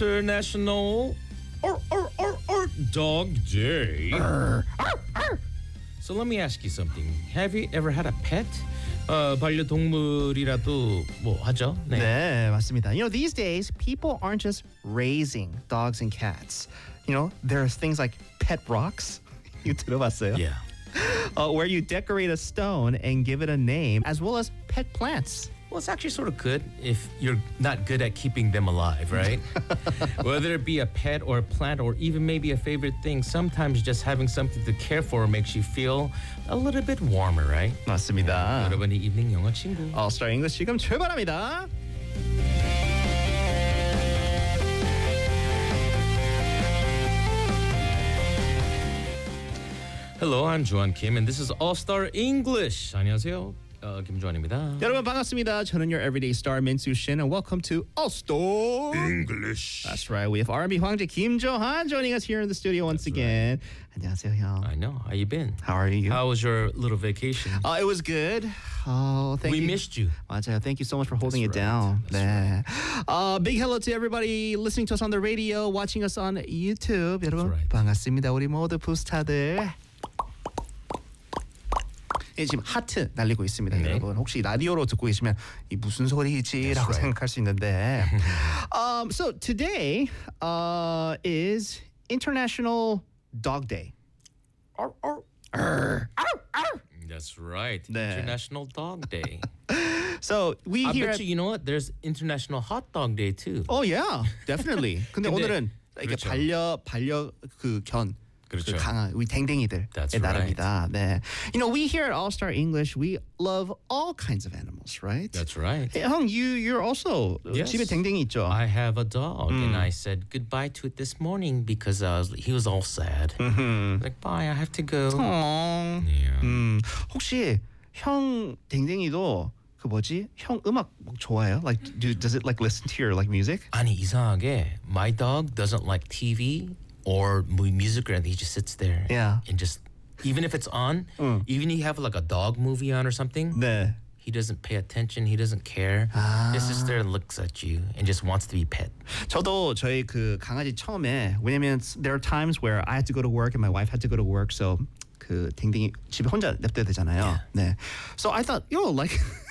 International Dog Day. So let me ask you something. Have you ever had a pet? 반려동물이라도 뭐 하죠? 네. 네, 맞습니다. You know, these days, people aren't just raising dogs and cats. You know, there's things like pet rocks. You 들어봤어요? Yeah. Where you decorate a stone and give it a name, as well as pet plants. Well, it's actually sort of good if you're not good at keeping them alive, right? Whether it be a pet or a plant or even maybe a favorite thing, sometimes just having something to care for makes you feel a little bit warmer, right? 맞습니다. 여러분의 이브닝 영어 친구. All-Star English 지금 출발합니다. Hello, I'm Joan Kim, and this is All-Star English. 안녕하세요. 김조한입니다. 여러분 반갑습니다. 저는 your everyday star 민수 Shin, and welcome to All-Star English. That's right. We have R&B 황제 김조한 joining us here in the studio once again. 안녕하세요, 형. I know. How you been? How are you? How was your little vacation? It was good. Oh, thank We you. missed you. 맞아요. Thank you so much for holding That's it right. down. 네. Big hello to everybody listening to us on the radio, watching us on YouTube. 여러분 right. 반갑습니다. 우리 모두 부스타들. 예, 지금 하트 날리고 있습니다. 네. 여러분 혹시 라디오로 듣고 계시면 이 무슨 소리지라고 right. 생각할 수 있는데 so today is International Dog Day. That's right. 네. International Dog Day. So we I here bet at, you know what? There's International Hot Dog Day too. Oh yeah, definitely. 근데 오늘은 이렇게 그렇죠. 반려 그 견 그렇죠. 그 강한 우리 댕댕이들의 That's 나라입니다. 네. You know, we here at All Star English, we love all kinds of animals, right? That's right. Hey, 형, you're also Yes. 집에 댕댕이 있죠? I have a dog, and I said goodbye to it this morning because he was all sad. Like, bye, I have to go. 어. Yeah. 혹시 형 댕댕이도 그 뭐지? 형 음악 좋아해요? Like, does it like listen to your like music? 아니 이상하게 my dog doesn't like TV or music or anything. He just sits there. Yeah. And just even if it's on, even if you have like a dog movie on or something. 네. He doesn't pay attention. He doesn't care. He sits there and looks at you and just wants to be pet. 저도 저희 그 강아지 처음에 왜냐면 there are times where I had to go to work and my wife had to go to work, so 그 댕댕이 집에 혼자 냅둬야 되잖아요. 네. So I thought, like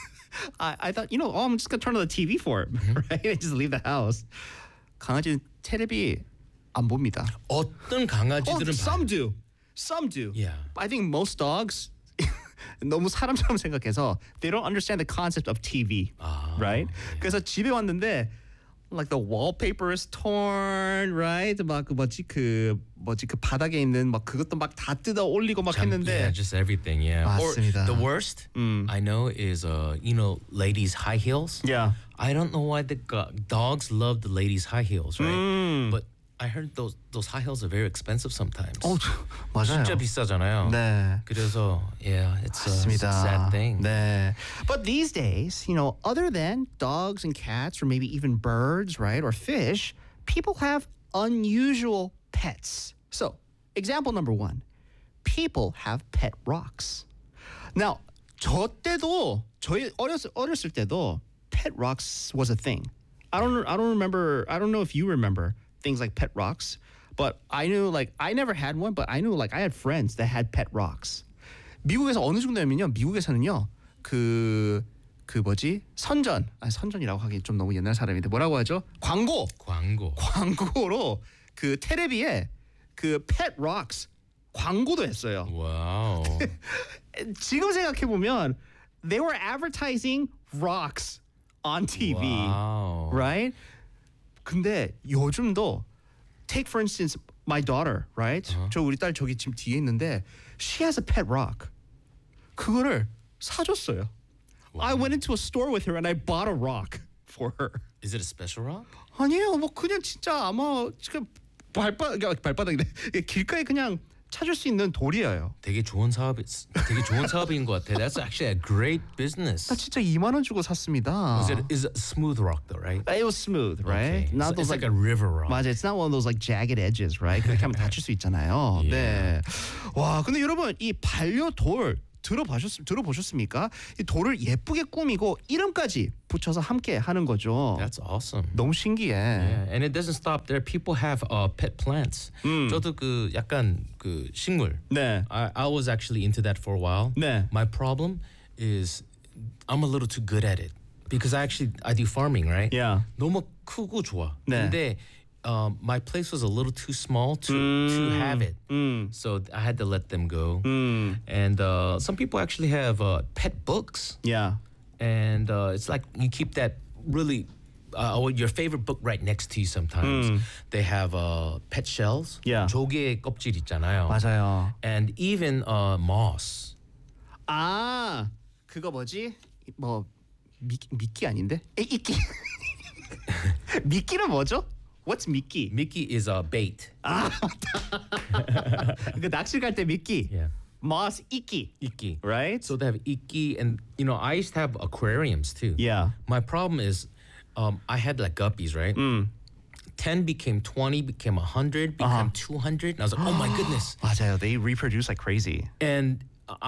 I thought, I'm just gonna turn on the TV for it, right? And just leave the house. 강아지는 텔레비 안 봅니다. 어떤 강아지들은 some do. Some do. Yeah. I think most dogs 너무 사람처럼 생각해서 they don't understand the concept of TV, right? 그래서 집에 왔는데 like the wallpaper is torn, right? 막 그 그 바닥에 있는 막 그것도 막 다 뜯어 올리고 막 했는데 Yeah, just everything. Yeah. 맞습니다. Or the worst I know is ladies' high heels. Yeah. I don't know why the dogs love the ladies' high heels, right? But I heard those high heels are very expensive sometimes. 맞아요. 진짜 비싸잖아요. 네. 그래서 it's a 맞습니다. sad thing. 네. But these days, other than dogs and cats or maybe even birds, right, or fish, people have unusual pets. So, example number one, people have pet rocks. Now, 저희 어렸을 때도 pet rocks was a thing. I don't know if you remember things like pet rocks, but I knew I never had one, but I knew I had friends that had pet rocks. 미국에서 어느 정도냐면요, 미국에서는요 그 뭐지 선전이라고 하기 좀 너무 옛날 사람인데 뭐라고 하죠? 광고로 그 텔레비에 그 pet rocks 광고도 했어요. Wow. 지금 생각해 보면 they were advertising rocks on TV, Wow. right? 근데 요즘도 take for instance my daughter, right? 저 우리 딸 저기 지금 뒤에 있는데 she has a pet rock. 그거를 사줬어요. I went into a store with her and I bought a rock for her. Is it a special rock? 아니에요, 뭐 그냥 진짜 아마 지금 발바닥이래 길가에 그냥 찾을 수 있는 돌이에요. 되게 좋은 사업인 것 같아. That's actually a great business. 나 진짜 2만 원 주고 샀습니다. Is it smooth rock though, right? It was smooth, right? Okay. Not It's those like a river rock. 맞아, it's not one of those like jagged edges, right? 그렇게 하면 다칠 수 있잖아요. 네. 와, 근데 여러분 이 반려돌 들어보셨습니까? 이 돌을 예쁘게 꾸미고 이름까지 붙여서 함께 하는 거죠. That's awesome. 너무 신기해. Yeah, and it doesn't stop there. People have pet plants. 저도 그 약간 그 식물. 네. I was actually into that for a while. 네. My problem is I'm a little too good at it because I do farming, right? Yeah. 너무 크고 좋아. 네. 근데 my place was a little too small to have it. So I had to let them go. And some people actually have pet books. Yeah. And it's like you keep that really your favorite book right next to you sometimes. They have pet shells. Yeah. 조개 껍질 있잖아요. 맞아요. And even moss. 아, 그거 뭐지? 뭐 미끼 아닌데? 이끼. 미끼는 뭐죠? What's 미끼? Mickey is a bait. 그 낚시 갈 때 미끼. Yeah. Moss 이끼. Iki. Right? So they have iki, and I used to have aquariums too. Yeah. My problem is, I had like guppies, right? 10 became 20, became 100, became 200, and I was like, oh my goodness. 맞아요. They reproduce like crazy. And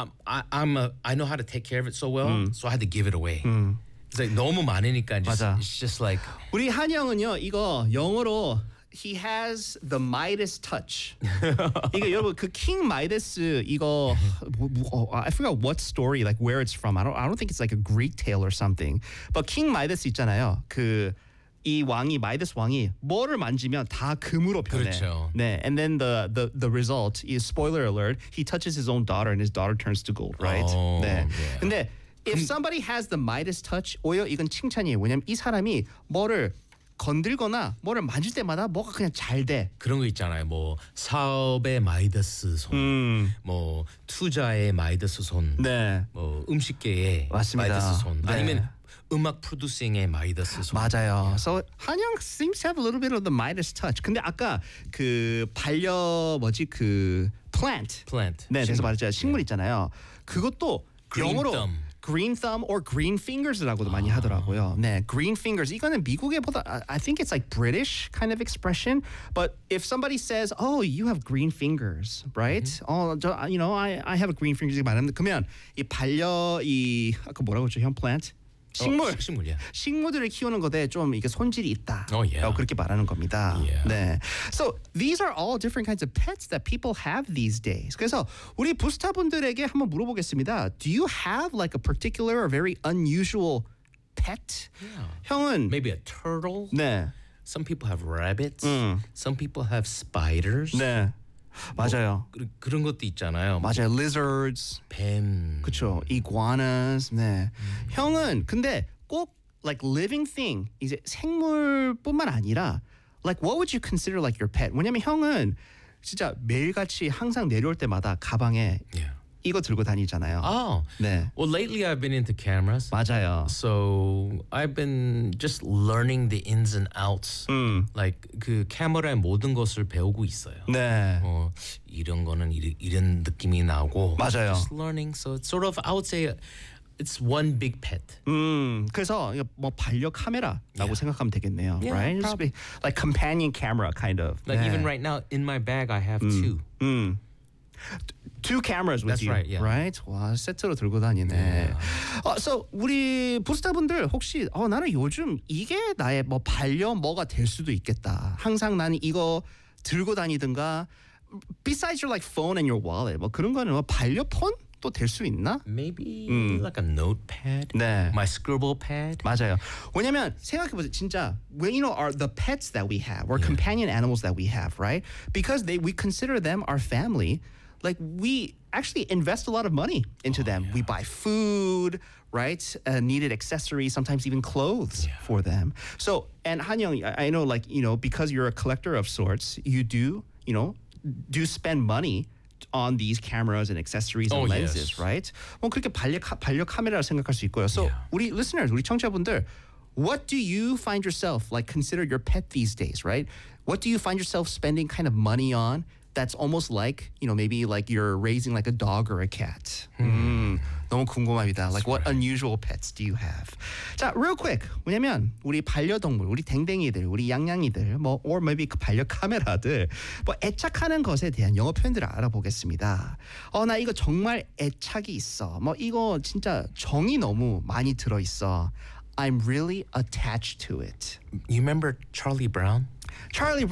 I know how to take care of it so well, so I had to give it away. It's like 너무 많으니까 맞아. it's just like 우리 한영은요 이거 영어로 he has the Midas touch. 이거 여러분 그 킹 마이다스 이거 I forgot what story like where it's from. I don't think it's like a Greek tale or something. But 킹 마이다스 있잖아요. 그 이 왕이 마이다스 왕이 뭐를 만지면 다 금으로 변해. 그렇죠. 네, and then the result is spoiler alert. He touches his own daughter and his daughter turns to gold, right? Oh, 네. yeah. 근데 if somebody has the Midas touch, 오히려 이건 칭찬이에요. 왜냐면 이 사람이 뭐를 건들거나 뭐를 만질 때마다 뭐가 그냥 잘 돼. 그런 거 있잖아요. 뭐 사업의 마이더스 손, 뭐 투자의 마이더스 손, 네. 뭐 음식계의 맞습니다. 마이더스 손, 네. 아니면 음악 프로듀싱의 마이더스 손. 맞아요. So 한영 seems to have a little bit of the Midas touch. 근데 아까 그 그 plant. 네, 그래서 말했잖아요. 식물 있잖아요. 그것도 Green 영어로 thumb. green thumb or green fingers라고도 많이 하더라고요. 네, green fingers. 이거는 미국에보다 I think it's like British kind of expression. But if somebody says, "Oh, you have green fingers," right? I have a green fingers. 말하는데 그러면 이 아까 뭐라고 했죠? 형 plant. 식물이야. 식물들을 키우는 것에 좀 이게 손질이 있다. Yeah. 그렇게 말하는 겁니다. Yeah. 네. So these are all different kinds of pets that people have these days. 그래서 우리 부스타분들에게 한번 물어보겠습니다. Do you have like a particular or very unusual pet? Yeah. 형은 Maybe a turtle. 네. Some people have rabbits. Some people have spiders. 네. 맞아요. 그런 것도 있잖아요. 맞아요. Lizards. 뱀. 그렇죠. Iguanas. 네. 형은 근데 꼭 like living thing 이제 생물뿐만 아니라 like what would you consider like your pet? 왜냐면 형은 진짜 매일같이 항상 내려올 때마다 가방에 Yeah. 이거 들고 다니잖아요. Oh. 네. Well, lately I've been into cameras. 맞아요. So I've been just learning the ins and outs. Like 그 카메라의 모든 것을 배우고 있어요. 네. 이런 거는 이런 느낌이 나고. 맞아요. Just learning. So it's sort of I would say it's one big pet. 그래서 이거 뭐 반려 카메라라고 생각하면 되겠네요. Yeah, right? Just probably. like companion camera kind of. Like 네. even right now in my bag I have two. Two cameras with That's you, right, yeah. right? 와, 세트로 들고 다니네. So 우리 부스타분들 혹시 나는 요즘 이게 나의 뭐 반려 뭐가 될 수도 있겠다. 항상 나는 이거 들고 다니든가. Besides your like phone and your wallet, 뭐 그런 거는 뭐 반려폰 또 될 수 있나? Maybe like a notepad. 네. My scribble pad. 맞아요. 왜냐면 생각해보세요. 진짜 when the pets that we have or companion animals that we have, right? Because we consider them our family. Like we actually invest a lot of money into them. We buy food, right? Needed accessories, sometimes even clothes for them. So, and 한영, I know like, because you're a collector of sorts, you do spend money on these cameras and accessories and lenses, yes. right? 뭐 그렇게 반려 카메라를 생각할 수 있고요. So, 우리 listeners, 우리 청취자분들, what do you find yourself like consider your pet these days, right? What do you find yourself spending kind of money on? That's almost like, maybe like you're raising like a dog or a cat. 너무 궁금합니다. Like what unusual pets do you have? 자, real quick. 왜냐면 우리 반려동물, 우리 댕댕이들, 우리 양양이들, or maybe 그 반려 카메라들, 애착하는 것에 대한 영어 표현들을 알아보겠습니다. 나 이거 정말 애착이 있어. 이거 진짜 정이 너무 많이 들어있어. I'm really attached to it. You remember Charlie Brown? Charlie